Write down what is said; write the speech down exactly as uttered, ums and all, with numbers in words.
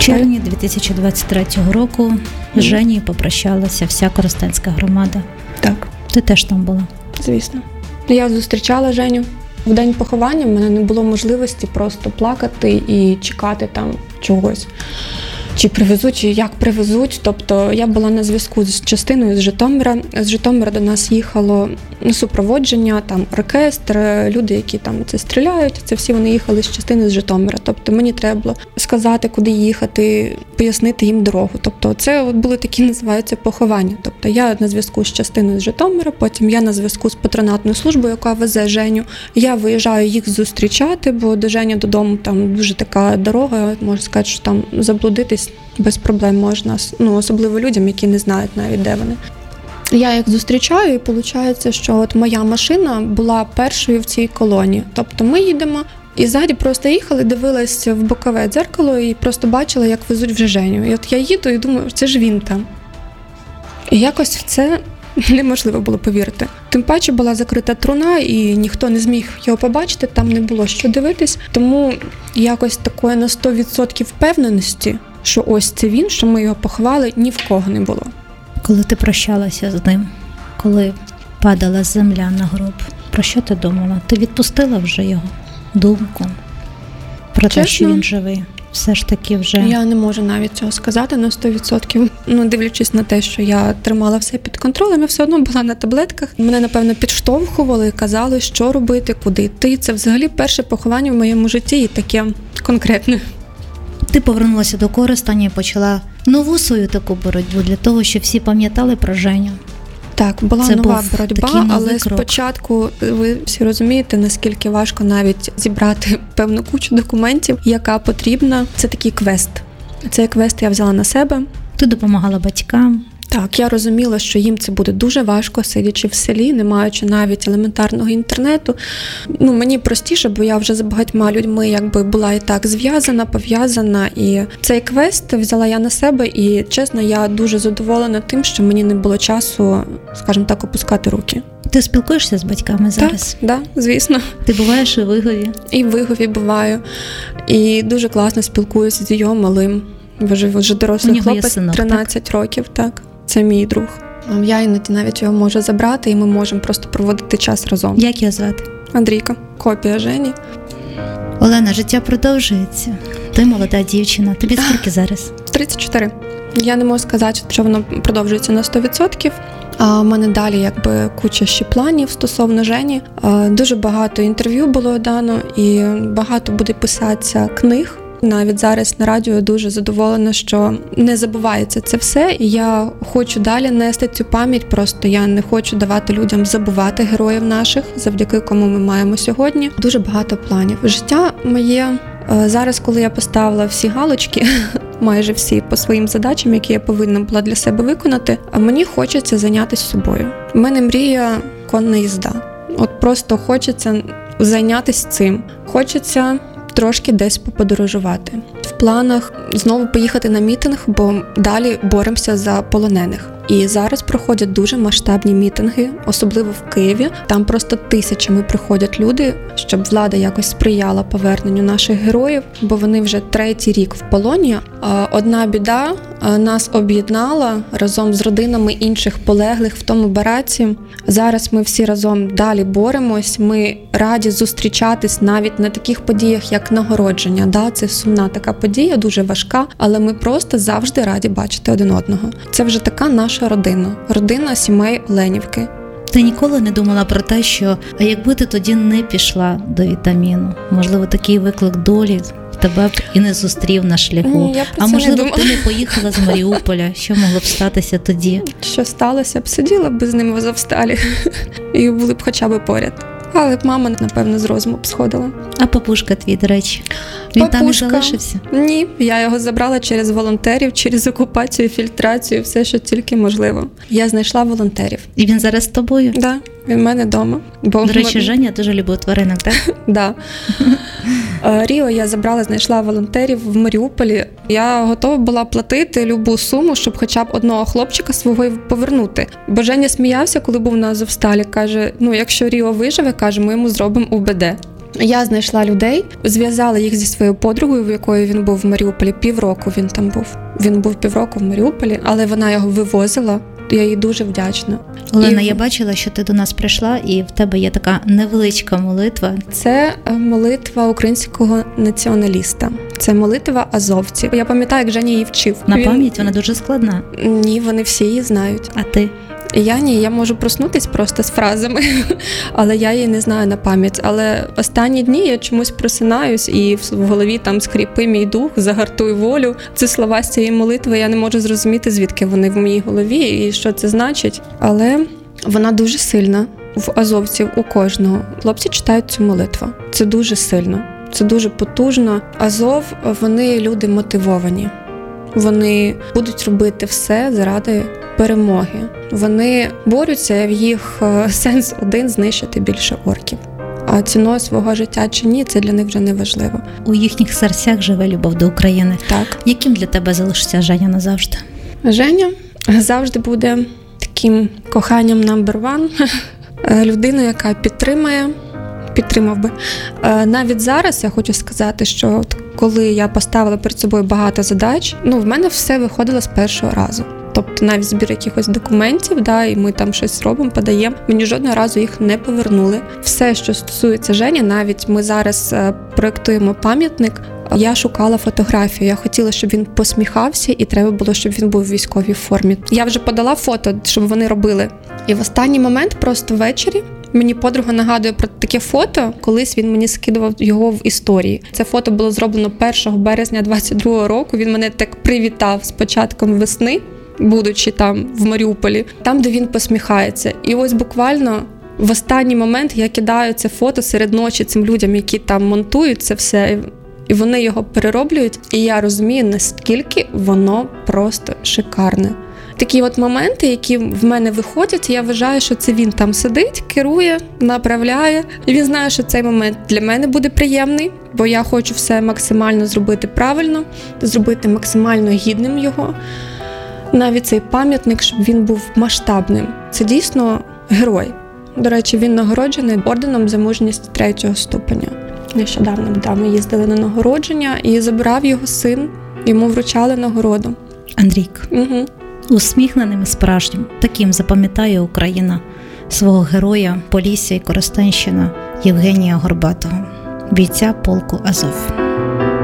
червні дві тисячі двадцять третього року з Женєю попрощалася вся Коростенська громада. Так. Ти теж там була? Звісно. Я зустрічала Женю. В день поховання в мене не було можливості просто плакати і чекати там чогось. Чи привезуть, чи як привезуть. Тобто я була на зв'язку з частиною з Житомира. З Житомира до нас їхало супроводження, там оркестр, люди, які там це стріляють. Це всі вони їхали з частини з Житомира. Тобто мені треба було сказати, куди їхати, пояснити їм дорогу. Тобто це от були такі, називаються, поховання. Тобто я на зв'язку з частиною з Житомира, потім я на зв'язку з патронатною службою, яка везе Женю. Я виїжджаю їх зустрічати, бо до Жені додому там дуже така дорога, можна сказати, що там заблудитись без проблем можна, ну, особливо людям, які не знають навіть, де вони. Я їх зустрічаю, і виходить, що от моя машина була першою в цій колоні. Тобто ми їдемо, і ззаді просто їхали, дивились в бокове дзеркало і просто бачили, як везуть вже Женю. І от я їду і думаю, це ж він там. І якось в це неможливо було повірити. Тим паче була закрита труна, і ніхто не зміг його побачити, там не було що дивитись. Тому якось такої на сто відсотків впевненості, що ось це він, що ми його поховали, ні в кого не було. Коли ти прощалася з ним, коли падала земля на гроб, про що ти думала? Ти відпустила вже його думку про Чесно? те, що він живий? Все ж таки вже... Я не можу навіть цього сказати на сто відсотків. Ну, дивлячись на те, що я тримала все під контролем, я все одно була на таблетках. Мене, напевно, підштовхували і казали, що робити, куди йти. Це взагалі перше поховання в моєму житті і таке конкретне. Ти повернулася до Коростеня і почала нову свою таку боротьбу для того, щоб всі пам'ятали про Женю. Так, була Це нова був боротьба, але крок. спочатку ви всі розумієте, наскільки важко навіть зібрати певну кучу документів, яка потрібна. Це такий квест. Цей квест я взяла на себе. Ти допомагала батькам. Так, я розуміла, що їм це буде дуже важко, сидячи в селі, не маючи навіть елементарного інтернету. Ну, мені простіше, бо я вже з багатьма людьми якби була і так зв'язана, пов'язана. І цей квест взяла я на себе, і, чесно, я дуже задоволена тим, що мені не було часу, скажімо так, опускати руки. Ти спілкуєшся з батьками зараз? Так, да, звісно. Ти буваєш у Вигові? І в Вигові буваю. І дуже класно спілкуюся з його малим. Вже, вже дорослий хлопець, синок, тринадцять так? років, так. Це мій друг. Я іноді навіть його можу забрати, і ми можемо просто проводити час разом. Як його звати? Андрійко. Копія Жені. Олена, життя продовжується. Ти молода дівчина. Тобі скільки зараз? тридцять чотири. Я не можу сказати, що воно продовжується на сто відсотків. А в мене далі якби куча ще планів стосовно Жені. Дуже багато інтерв'ю було дано, і багато буде писатися книг. Навіть зараз на радіо дуже задоволена, що не забувається це все, і я хочу далі нести цю пам'ять, просто я не хочу давати людям забувати героїв наших, завдяки кому ми маємо сьогодні. Дуже багато планів. Життя моє зараз, коли я поставила всі галочки, майже всі по своїм задачам, які я повинна була для себе виконати, а мені хочеться зайнятися собою. У мене мрія конна їзда. От просто хочеться зайнятися цим. Хочеться трошки десь поподорожувати. В планах знову поїхати на мітинг, бо далі боремося за полонених. І зараз проходять дуже масштабні мітинги, особливо в Києві. Там просто тисячами приходять люди, щоб влада якось сприяла поверненню наших героїв, бо вони вже третій рік в полоні. Одна біда нас об'єднала разом з родинами інших полеглих в тому бараці. Зараз ми всі разом далі боремось, ми раді зустрічатись навіть на таких подіях, як нагородження. Да, це сумна така подія, дуже важка, але ми просто завжди раді бачити один одного. Це вже така наша родина, родина сімей Оленівки. Ти ніколи не думала про те, що а якби ти тоді не пішла до вітаміну, можливо, такий виклик долі тебе б і не зустрів на шляху. Ні, я про а це можливо, не б ти не поїхала з Маріуполя, що могло б статися тоді? Що сталося б, сиділа б з ним в Азовсталі і були б хоча б поряд. Але б мама, напевно, з розуму б сходила. А папушка твій, до речі, він Папушка. там не залишився? Ні, я його забрала через волонтерів, через окупацію, фільтрацію, все, що тільки можливо. Я знайшла волонтерів. І він зараз з тобою? Так, да, він в мене вдома. Бо до речі, ми... Женя дуже любить тваринок, так? Так. Ріо я забрала, знайшла волонтерів в Маріуполі. Я готова була платити любу суму, щоб хоча б одного хлопчика свого повернути. Бо Женя сміявся, коли був на Азовсталі. Каже, ну якщо Ріо виживе, каже, ми йому зробимо УБД. Я знайшла людей, зв'язала їх зі своєю подругою, в якої він був в Маріуполі. Півроку він там був. Він був півроку в Маріуполі, але вона його вивозила. Я їй дуже вдячна. Олена, І... я бачила, що ти до нас прийшла, і в тебе є така невеличка молитва. Це молитва українського націоналіста. Це молитва азовців. Я пам'ятаю, як Женя її вчив. На Він... пам'ять вона дуже складна. Ні, вони всі її знають. А ти? Я ні, я можу проснутись просто з фразами, але я її не знаю на пам'ять. Але останні дні я чомусь просинаюсь, і в голові там скріпи мій дух, загартуй волю. Це слова з цієї молитви, я не можу зрозуміти, звідки вони в моїй голові і що це значить. Але вона дуже сильна в азовців, у кожного. Хлопці читають цю молитву. Це дуже сильно, це дуже потужно. Азов, вони люди мотивовані. Вони будуть робити все заради перемоги. Вони борються, в їх сенс один – знищити більше орків. А ціною свого життя чи ні, це для них вже не важливо. У їхніх серцях живе любов до України. Так. Яким для тебе залишиться Женя назавжди? Женя завжди буде таким коханням number one. Людиною, яка підтримує, підтримав би. Навіть зараз я хочу сказати, що от коли я поставила перед собою багато задач, ну, в мене все виходило з першого разу. Тобто навіть збір якихось документів, да, і ми там щось робимо, подаємо, мені жодного разу їх не повернули. Все, що стосується Жені, навіть ми зараз проєктуємо пам'ятник, я шукала фотографію, я хотіла, щоб він посміхався, і треба було, щоб він був в військовій формі. Я вже подала фото, щоб вони робили. І в останній момент, просто ввечері, мені подруга нагадує про таке фото, колись він мені скидував його в історії. Це фото було зроблено першого березня двадцять другого року, він мене так привітав з початком весни, будучи там в Маріуполі, там, де він посміхається. І ось буквально в останній момент я кидаю це фото серед ночі цим людям, які там монтують це все, і вони його перероблюють. І я розумію, наскільки воно просто шикарне. Такі от моменти, які в мене виходять, я вважаю, що це він там сидить, керує, направляє. І він знає, що цей момент для мене буде приємний, бо я хочу все максимально зробити правильно, зробити максимально гідним його. Навіть цей пам'ятник, щоб він був масштабним. Це дійсно герой. До речі, він нагороджений орденом за мужність третього ступеня. Нещодавно да, ми їздили на нагородження, і забирав його син, йому вручали нагороду. Андрійк. Угу. Усміхненим і справжнім. Таким запам'ятає Україна свого героя Полісся і Коростенщина Євгенія Горбатого, бійця полку Азов.